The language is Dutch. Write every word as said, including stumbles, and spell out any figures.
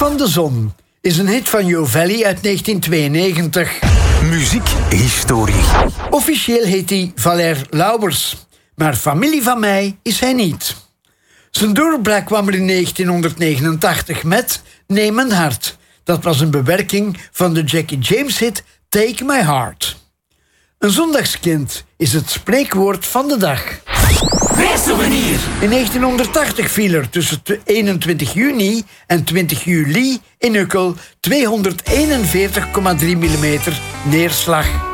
van de Zon is een hit van Yo Valley uit negentien tweeënnegentig. Muziekhistorie. Officieel heet hij Valère Laubers, maar familie van mij is hij niet. Zijn doorbraak kwam er in negentienhonderdnegenentachtig met Neem mijn hart. Dat was een bewerking van de Jackie James hit Take My Heart. Een zondagskind is het spreekwoord van de dag. Reissouvenir. In negentienhonderdtachtig viel er tussen eenentwintig juni en twintig juli in Ukkel tweehonderdeenenveertig komma drie millimeter neerslag.